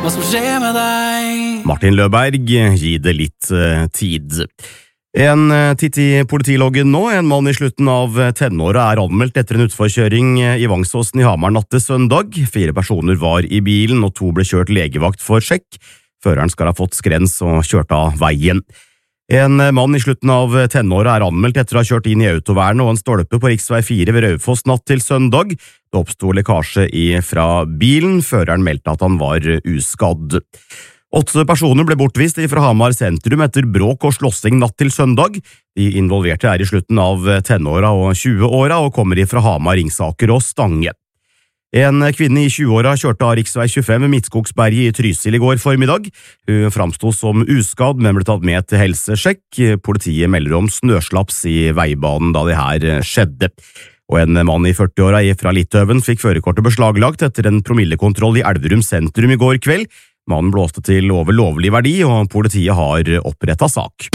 hva som skjer med deg? Martin Løberg, gi det litt tid. En titt i politiloggen nå. En mann i slutten av tenåret er anmeldt etter en utforkjøring i Vangsåsen i Hamar natt til søndag. 4 personer var i bilen, og 2 ble kjørt legevakt for sjekk. Føreren skal ha fått skrens og kjørt av veien. En mann i slutten av tenåret er anmeldt etter å ha kjørt inn i autovernet og en stolpe på riksvei 4 ved Raufoss natt til søndag. Det oppstod lekkasje fra bilen. Føreren meldte at han var uskadd. 8 personer ble bortvist fra Hamar sentrum etter bråk og slåssing natt til søndag. De involverte er i slutten av tenåra og 20-åra og kommer fra Hamar, Ringsaker og Stange. En kvinne i 20-åra kjørte av riksvei 25 ved Midtskogsberget i Trysil i går formiddag. Hun framstod som uskadd, men ble tatt med til helsesjekk. Politiet melder om snøslaps i veibanen da det her skjedde. Og en mann i 40-åra fra Litauen fikk førerkortet beslaglagt etter en promillekontroll i Elverum sentrum i går kveld. Mannen blåste til over lovlig verdi, og politiet har opprettet sak.